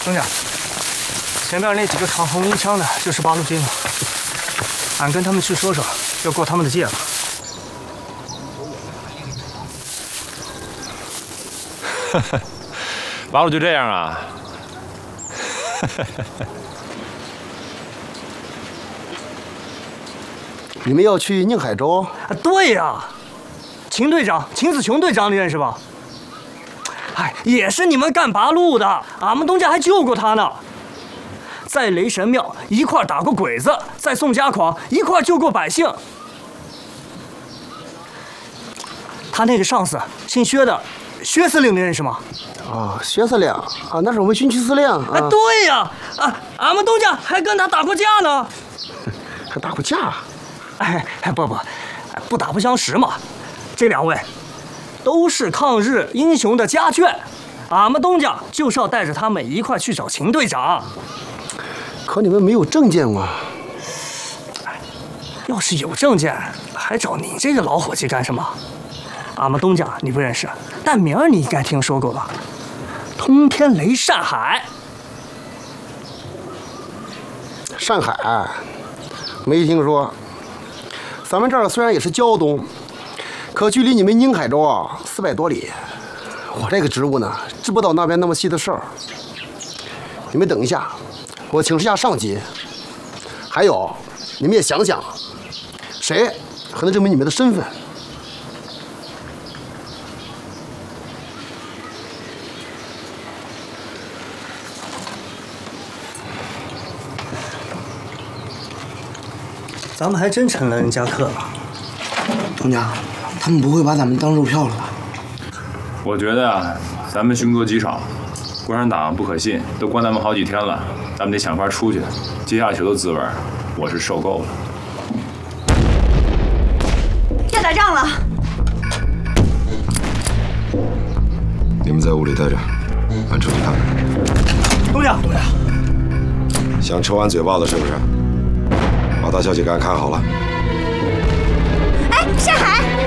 东家，前面那几个扛红缨枪的，就是八路军了。俺跟他们去说说，要过他们的界了。 八路就这样啊？ 你们要去宁海州？ 啊，对呀，秦队长，秦子琼队长，你认识吧？哎，也是你们干八路的，俺们东家还救过他呢。在雷神庙一块打过鬼子，在宋家矿一块救过百姓。他那个上司姓薛的，薛司令你认识吗？ 啊，薛司令啊，那是我们军区司令啊。 哎，对呀，啊，俺们东家还跟他打过架呢。 还打过架？ 哎，不打不相识嘛。这两位都是抗日英雄的家眷，俺们东家就是要带着他们一块去找秦队长。 可你们没有证件啊！ 要是有证件，还找你这个老伙计干什么？俺们东家你不认识，但名儿你应该听说过吧？通天雷善海。 善海没听说。咱们这儿虽然也是胶东，可距离你们宁海州啊400多里。我这个职务呢，知不到那边那么细的事儿。你们等一下，我请示下上级。还有，你们也想想，谁还能证明你们的身份？ 咱们还真成了人家客了。 东家，他们不会把咱们当肉票了吧？ 我觉得啊，咱们凶多吉少，共产党不可信，都关咱们好几天了，咱们得想法出去。接下去的滋味，我是受够了。 要打仗了！ 你们在屋里待着，俺出去看看。 东家， 想抽俺嘴巴子是不是？把大小姐给俺看好了。 哎，善海。